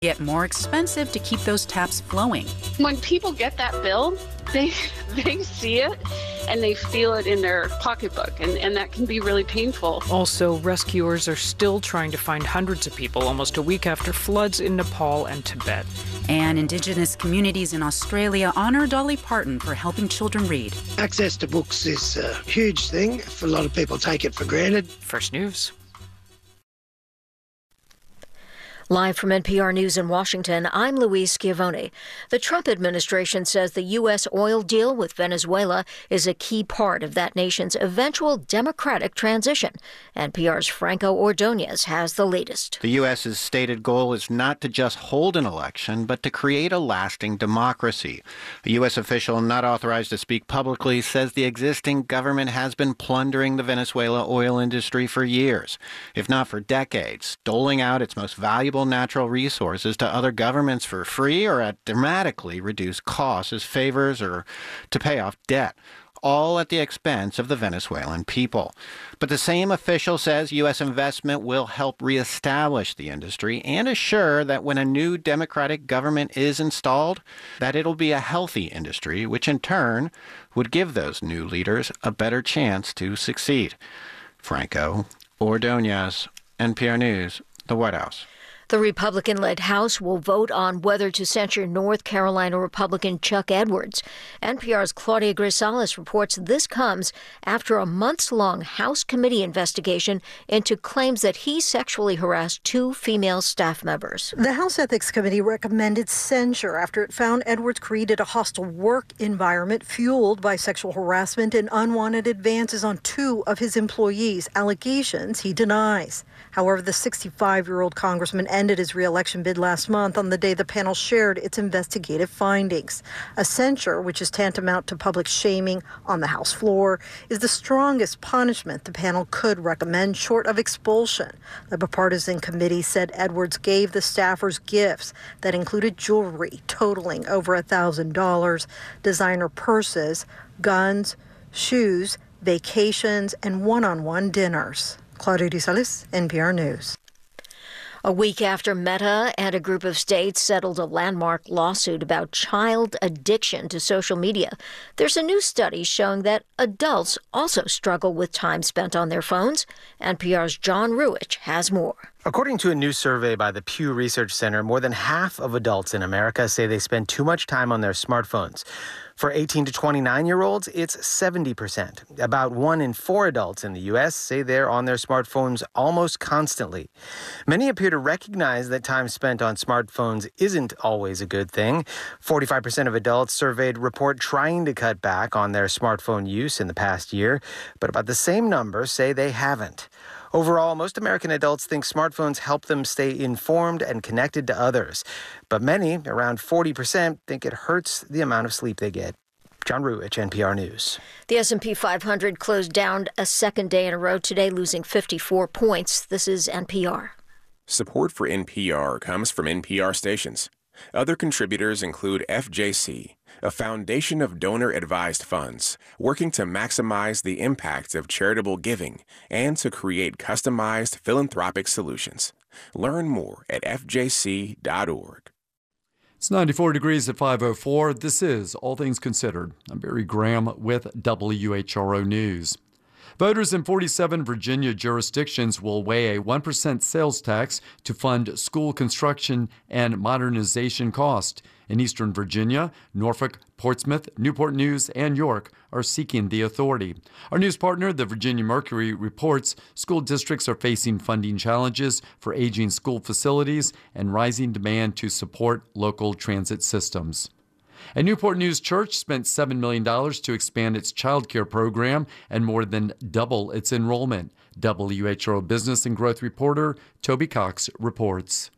get more expensive to keep those taps flowing. When people get that bill, they see it and they feel it in their pocketbook, and that can be really painful. Also, rescuers are still trying to find hundreds of people almost a week after floods in Nepal and Tibet. And Indigenous communities in Australia honor Dolly Parton for helping children read. Access to books is a huge thing. A lot of people take it for granted. First News. Live from NPR News in Washington, I'm Louise Schiavone. The Trump administration says the U.S. oil deal with Venezuela is a key part of that nation's eventual democratic transition. NPR's Franco Ordonez has the latest. The U.S.'s stated goal is not to just hold an election, but to create a lasting democracy. A U.S. official not authorized to speak publicly says the existing government has been plundering the Venezuela oil industry for years, if not for decades, doling out its most valuable natural resources to other governments for free or at dramatically reduced costs as favors or to pay off debt, all at the expense of the Venezuelan people. But the same official says U.S. investment will help reestablish the industry and assure that when a new democratic government is installed, that it'll be a healthy industry, which in turn would give those new leaders a better chance to succeed. Franco Ordonez, NPR News, the White House. The Republican-led House will vote on whether to censure North Carolina Republican Chuck Edwards. NPR's Claudia Grisales reports this comes after a months-long House committee investigation into claims that he sexually harassed two female staff members. The House Ethics Committee recommended censure after it found Edwards created a hostile work environment fueled by sexual harassment and unwanted advances on two of his employees, allegations he denies. However, the 65-year-old congressman ended his re-election bid last month on the day the panel shared its investigative findings. A censure, which is tantamount to public shaming on the House floor, is the strongest punishment the panel could recommend short of expulsion. The bipartisan committee said Edwards gave the staffers gifts that included jewelry totaling over $1,000, designer purses, guns, shoes, vacations, and one-on-one dinners. Claudia Grisales, NPR News. A week after Meta and a group of states settled a landmark lawsuit about child addiction to social media, there's a new study showing that adults also struggle with time spent on their phones. NPR's John Ruich has more. According to a new survey by the Pew Research Center, more than half of adults in America say they spend too much time on their smartphones. For 18 to 29-year-olds, it's 70%. About 1 in 4 adults in the U.S. say they're on their smartphones almost constantly. Many appear to recognize that time spent on smartphones isn't always a good thing. 45% of adults surveyed report trying to cut back on their smartphone use in the past year, but about the same number say they haven't. Overall, most American adults think smartphones help them stay informed and connected to others. But many, around 40%, think it hurts the amount of sleep they get. John Ruich, NPR News. The S&P 500 closed down a second day in a row today, losing 54 points. This is NPR. Support for NPR comes from NPR stations. Other contributors include FJC, a foundation of donor-advised funds working to maximize the impact of charitable giving and to create customized philanthropic solutions. Learn more at fjc.org. It's 94 degrees at 5:04. This is All Things Considered. I'm Barry Graham with WHRO News. Voters in 47 Virginia jurisdictions will weigh a 1% sales tax to fund school construction and modernization costs. In Eastern Virginia, Norfolk, Portsmouth, Newport News, and York are seeking the authority. Our news partner, the Virginia Mercury, reports school districts are facing funding challenges for aging school facilities and rising demand to support local transit systems. A Newport News church spent $7 million to expand its child care program and more than double its enrollment. WHRO Business and Growth reporter Toby Cox reports.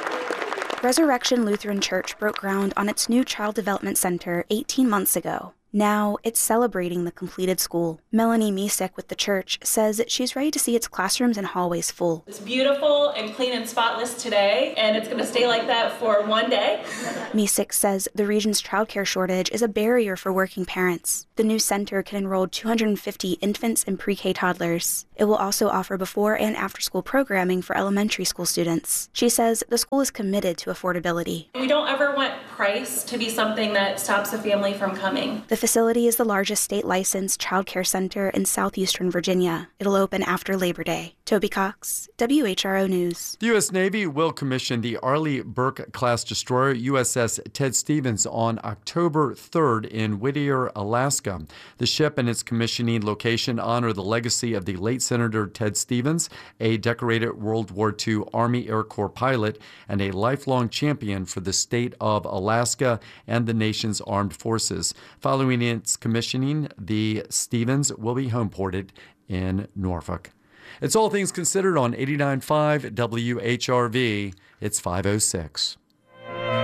Resurrection Lutheran Church broke ground on its new Child Development Center 18 months ago. Now it's celebrating the completed school. Melanie Misek with the church says she's ready to see its classrooms and hallways full. It's beautiful and clean and spotless today, and it's going to stay like that for one day. Misek says the region's childcare shortage is a barrier for working parents. The new center can enroll 250 infants and pre-K toddlers. It will also offer before and after school programming for elementary school students. She says the school is committed to affordability. We don't ever want price to be something that stops a family from coming. The facility is the largest state-licensed child care center in southeastern Virginia. It'll open after Labor Day. Toby Cox, WHRO News. The U.S. Navy will commission the Arleigh Burke-class destroyer USS Ted Stevens on October 3rd in Whittier, Alaska. The ship and its commissioning location honor the legacy of the late Senator Ted Stevens, a decorated World War II Army Air Corps pilot and a lifelong champion for the state of Alaska and the nation's armed forces. Following its commissioning, the Stevens will be homeported in Norfolk. It's All Things Considered on 89.5 WHRV. It's 5:06.